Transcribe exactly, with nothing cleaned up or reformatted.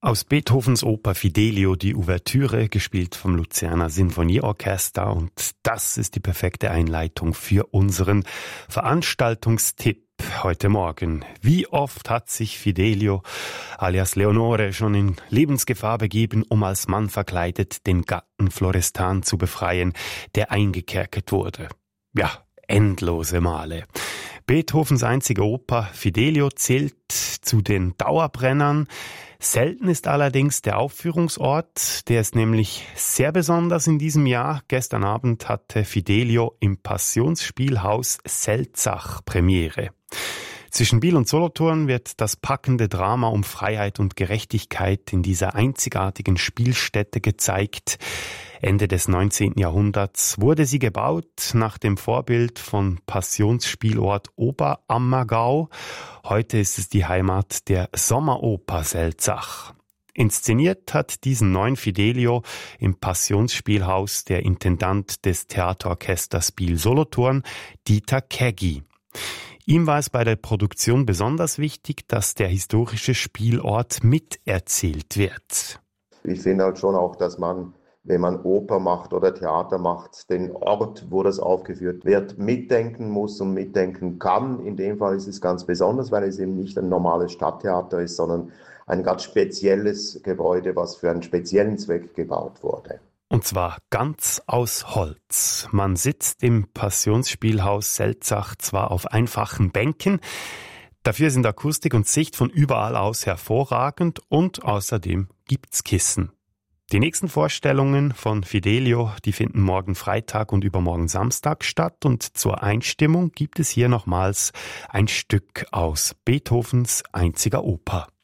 Aus Beethovens Oper Fidelio die Ouvertüre, gespielt vom Luzerner Sinfonieorchester, und das ist die perfekte Einleitung für unseren Veranstaltungstipp heute Morgen. Wie oft hat sich Fidelio alias Leonore schon in Lebensgefahr begeben, um als Mann verkleidet den Gatten Florestan zu befreien, der eingekerkert wurde? Ja, endlose Male. Beethovens einzige Oper Fidelio zählt zu den Dauerbrennern. Selten ist allerdings der Aufführungsort, der ist nämlich sehr besonders in diesem Jahr. Gestern Abend hatte Fidelio im Passionsspielhaus Selzach Premiere. Zwischen Biel und Solothurn wird das packende Drama um Freiheit und Gerechtigkeit in dieser einzigartigen Spielstätte gezeigt. Ende des neunzehnten Jahrhunderts wurde sie gebaut nach dem Vorbild von Passionsspielort Oberammergau. Heute ist es die Heimat der Sommeroper Selzach. Inszeniert hat diesen neuen Fidelio im Passionsspielhaus der Intendant des Theaterorchesters Biel Solothurn, Dieter Keggi. Ihm war es bei der Produktion besonders wichtig, dass der historische Spielort miterzählt wird. Ich finde halt schon auch, dass man, wenn man Oper macht oder Theater macht, den Ort, wo das aufgeführt wird, mitdenken muss und mitdenken kann. In dem Fall ist es ganz besonders, weil es eben nicht ein normales Stadttheater ist, sondern ein ganz spezielles Gebäude, was für einen speziellen Zweck gebaut wurde. Und zwar ganz aus Holz. Man sitzt im Passionsspielhaus Selzach zwar auf einfachen Bänken, dafür sind Akustik und Sicht von überall aus hervorragend und außerdem gibt's Kissen. Die nächsten Vorstellungen von Fidelio, die finden morgen Freitag und übermorgen Samstag statt, und zur Einstimmung gibt es hier nochmals ein Stück aus Beethovens einziger Oper.